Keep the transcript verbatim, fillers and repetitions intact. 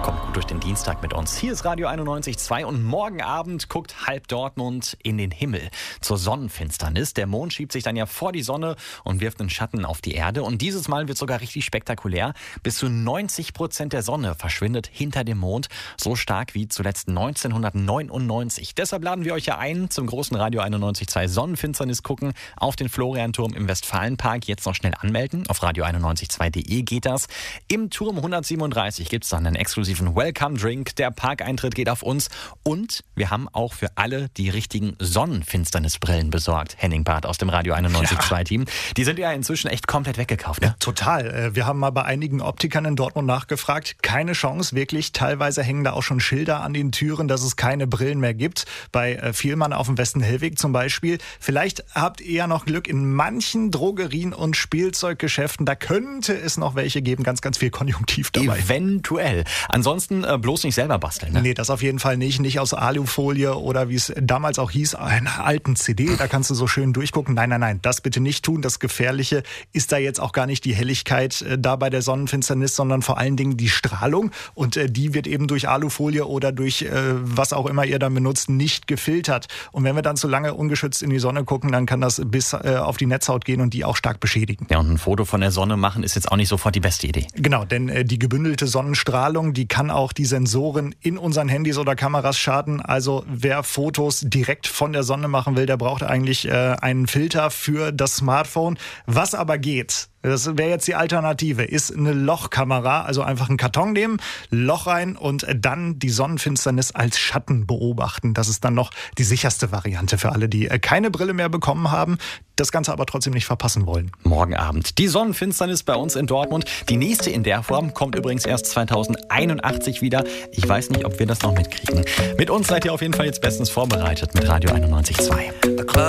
Kommt gut durch den Dienstag mit uns. Hier ist Radio einundneunzig Komma zwei und morgen Abend guckt halb Dortmund in den Himmel zur Sonnenfinsternis. Der Mond schiebt sich dann ja vor die Sonne und wirft einen Schatten auf die Erde. Und dieses Mal wird sogar richtig spektakulär. Bis zu neunzig Prozent der Sonne verschwindet hinter dem Mond. So stark wie zuletzt neunzehnhundertneunundneunzig. Deshalb laden wir euch ja ein zum großen Radio einundneunzig Komma zwei Sonnenfinsternis gucken auf den Florianturm im Westfalenpark. Jetzt noch schnell anmelden. Auf radio einundneunzig Komma zwei punkt de geht das. Im Turm hundertsiebenunddreißig gibt es dann einen exklusiven Welcome-Drink. Der Parkeintritt geht auf uns. Und wir haben auch für alle die richtigen Sonnenfinsternisbrillen besorgt. Henning Barth aus dem Radio einundneunzig Komma zwei Team. Die sind ja inzwischen echt komplett weggekauft, ne? Ja, total. Wir haben mal bei einigen Optikern in Dortmund nachgefragt. Keine Chance, wirklich. Teilweise hängen da auch schon Schilder an den Türen, dass es keine Brillen mehr gibt. Bei Vielmann auf dem Westen-Hellweg zum Beispiel. Vielleicht habt ihr ja noch Glück in manchen Drogerien und Spielzeuggeschäften. Da könnte es noch welche geben. Ganz, ganz viel Konjunktiv dabei. Eventuell. Ansonsten äh, bloß nicht selber basteln, ne? Nee, das auf jeden Fall nicht. Nicht aus Alufolie oder wie es damals auch hieß, einer alten C D. Da kannst du so schön durchgucken. Nein, nein, nein, das bitte nicht tun. Das Gefährliche ist da jetzt auch gar nicht die Helligkeit äh, da bei der Sonnenfinsternis, sondern vor allen Dingen die Strahlung. Und äh, die wird eben durch Alufolie oder durch äh, was auch immer ihr dann benutzt, nicht gefiltert. Und wenn wir dann zu lange ungeschützt in die Sonne gucken, dann kann das bis äh, auf die Netzhaut gehen und die auch stark beschädigen. Ja, und ein Foto von der Sonne machen ist jetzt auch nicht sofort die beste Idee. Genau, denn äh, die gebündelte Sonnenstrahlung, die kann auch die Sensoren in unseren Handys oder Kameras schaden. Also wer Fotos direkt von der Sonne machen will, der braucht eigentlich äh, einen Filter für das Smartphone. Was aber geht, das wäre jetzt die Alternative, ist eine Lochkamera, also einfach einen Karton nehmen, Loch rein und dann die Sonnenfinsternis als Schatten beobachten. Das ist dann noch die sicherste Variante für alle, die keine Brille mehr bekommen haben, das Ganze aber trotzdem nicht verpassen wollen. Morgen Abend die Sonnenfinsternis bei uns in Dortmund. Die nächste in der Form kommt übrigens erst zweitausendeinundachtzig wieder. Ich weiß nicht, ob wir das noch mitkriegen. Mit uns seid ihr auf jeden Fall jetzt bestens vorbereitet mit Radio einundneunzig Komma zwei.